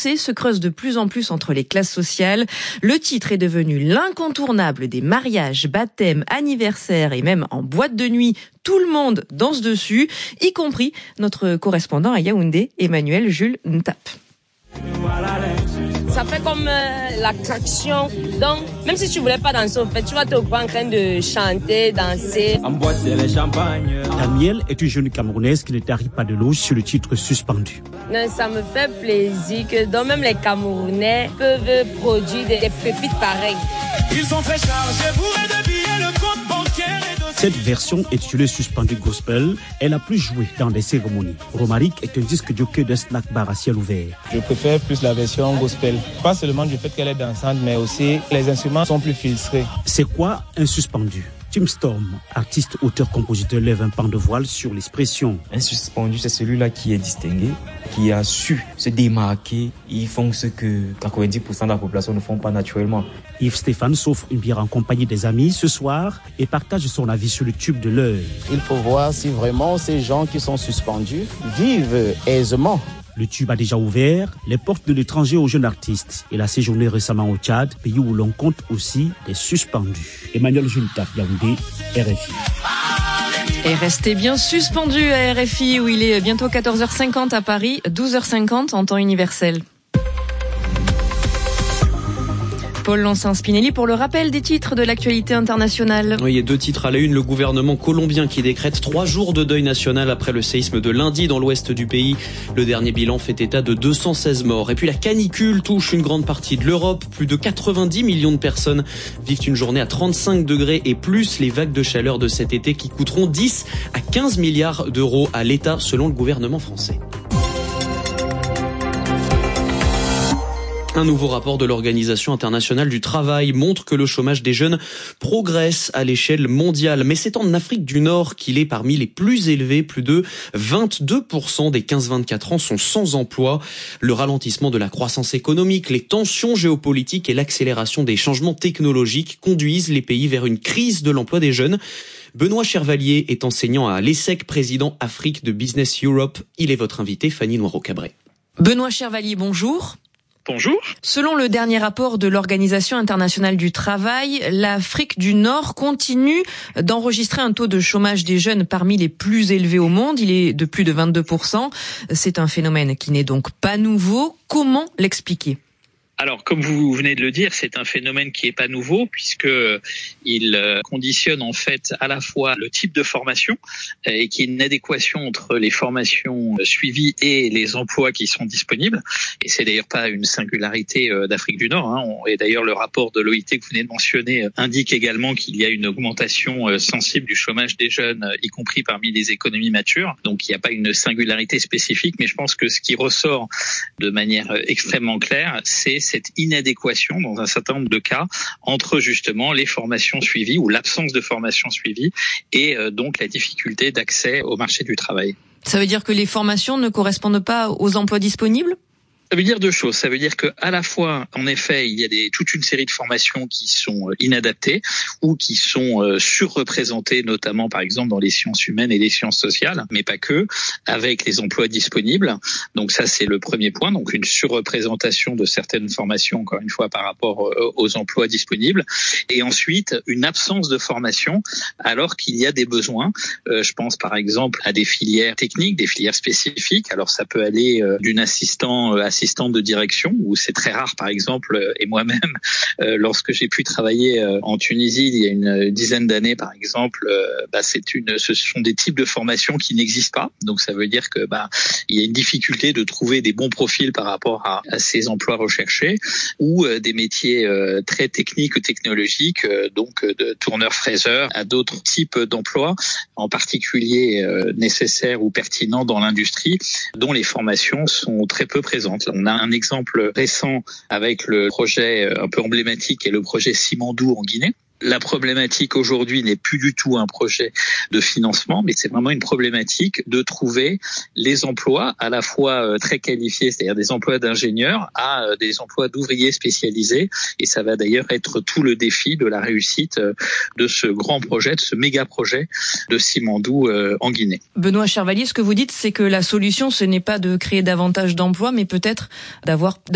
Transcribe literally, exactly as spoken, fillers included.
fossé se creuse de plus en plus entre les classes sociales. Le titre est devenu l'incontournable des mariages, baptêmes, anniversaires et même en boîte de nuit. Tout le monde danse dessus, y compris notre correspondant à Yaoundé, Emmanuel Jules Ntap. Ça fait comme euh, l'attraction. Donc, même si tu voulais pas danser, au fait, tu vas te voir en train de chanter, danser. En boîte, c'est le champagne. Danielle est une jeune Camerounaise qui ne tarit pas de l'eau sur le titre suspendu. Non, ça me fait plaisir que donc même les Camerounais peuvent produire des, des pépites pareilles. Ils sont très chargés pour de billets, le compte bancaire et de... Cette version intitulée Suspendu Gospel est la plus jouée dans les cérémonies. Romaric est un disque jockey de snack bar à ciel ouvert. Je préfère plus la version gospel. Pas seulement du fait qu'elle est dansante, mais aussi les instruments sont plus filtrés. C'est quoi un suspendu? Tim Storm, artiste, auteur, compositeur, lève un pan de voile sur l'expression. Un suspendu, c'est celui-là qui est distingué, qui a su se démarquer. Ils font ce que quatre-vingt-dix pour cent de la population ne font pas naturellement. Yves Stéphane s'offre une bière en compagnie des amis ce soir et partage son avis sur le tube de l'heure. Il faut voir si vraiment ces gens qui sont suspendus vivent aisément. Le tube a déjà ouvert les portes de l'étranger aux jeunes artistes. Il a séjourné récemment au Tchad, pays où l'on compte aussi des suspendus. Emmanuel Jules Ntap, Yaoundé, R F I. Et restez bien suspendus à R F I où il est bientôt quatorze heures cinquante à Paris, douze heures cinquante en temps universel. Paul Lancin-Spinelli pour le rappel des titres de l'actualité internationale. Oui, il y a deux titres à la une. Le gouvernement colombien qui décrète trois jours de deuil national après le séisme de lundi dans l'ouest du pays. Le dernier bilan fait état de deux cent seize morts. Et puis la canicule touche une grande partie de l'Europe. Plus de quatre-vingt-dix millions de personnes vivent une journée à trente-cinq degrés et plus. Les vagues de chaleur de cet été qui coûteront dix à quinze milliards d'euros à l'État selon le gouvernement français. Un nouveau rapport de l'Organisation internationale du travail montre que le chômage des jeunes progresse à l'échelle mondiale. Mais c'est en Afrique du Nord qu'il est parmi les plus élevés. Plus de vingt-deux pour cent des quinze vingt-quatre ans sont sans emploi. Le ralentissement de la croissance économique, les tensions géopolitiques et l'accélération des changements technologiques conduisent les pays vers une crise de l'emploi des jeunes. Benoît Chervalier est enseignant à l'E S S E C, président Afrique de Business Europe. Il est votre invité, Fanny Noirot-Cabré. Benoît Chervalier, bonjour. Bonjour. Selon le dernier rapport de l'Organisation internationale du travail, l'Afrique du Nord continue d'enregistrer un taux de chômage des jeunes parmi les plus élevés au monde. Il est de plus de vingt-deux pour cent. C'est un phénomène qui n'est donc pas nouveau. Comment l'expliquer ? Alors, comme vous venez de le dire, c'est un phénomène qui est pas nouveau puisque il conditionne en fait à la fois le type de formation et qui est une adéquation entre les formations suivies et les emplois qui sont disponibles. Et c'est d'ailleurs pas une singularité d'Afrique du Nord. Hein. Et d'ailleurs, le rapport de l'O I T que vous venez de mentionner indique également qu'il y a une augmentation sensible du chômage des jeunes, y compris parmi les économies matures. Donc, il n'y a pas une singularité spécifique, mais je pense que ce qui ressort de manière extrêmement claire, c'est cette inadéquation dans un certain nombre de cas entre justement les formations suivies ou l'absence de formation suivie et euh, donc la difficulté d'accès au marché du travail. Ça veut dire que les formations ne correspondent pas aux emplois disponibles ? Ça veut dire deux choses. Ça veut dire que à la fois, en effet, il y a des, toute une série de formations qui sont inadaptées ou qui sont euh, surreprésentées, notamment par exemple dans les sciences humaines et les sciences sociales, mais pas que, avec les emplois disponibles. Donc ça, c'est le premier point. Donc une surreprésentation de certaines formations, encore une fois, par rapport euh, aux emplois disponibles. Et ensuite, une absence de formation alors qu'il y a des besoins. Euh, je pense par exemple à des filières techniques, des filières spécifiques. Alors ça peut aller euh, d'une assistant à assistante de direction, où c'est très rare, par exemple, et moi-même, euh, lorsque j'ai pu travailler euh, en Tunisie il y a une dizaine d'années, par exemple, euh, bah, c'est une, ce sont des types de formations qui n'existent pas. Donc, ça veut dire que bah, il y a une difficulté de trouver des bons profils par rapport à, à ces emplois recherchés, ou euh, des métiers euh, très techniques ou technologiques, euh, donc de tourneur-fraiseur, à d'autres types d'emplois, en particulier euh, nécessaires ou pertinents dans l'industrie, dont les formations sont très peu présentes. On a un exemple récent avec le projet un peu emblématique et le projet Simandou en Guinée. La problématique aujourd'hui n'est plus du tout un projet de financement, mais c'est vraiment une problématique de trouver les emplois à la fois très qualifiés, c'est-à-dire des emplois d'ingénieurs, à des emplois d'ouvriers spécialisés. Et ça va d'ailleurs être tout le défi de la réussite de ce grand projet, de ce méga projet de Simandou en Guinée. Benoît Chervalier, ce que vous dites, c'est que la solution, ce n'est pas de créer davantage d'emplois, mais peut-être d'avoir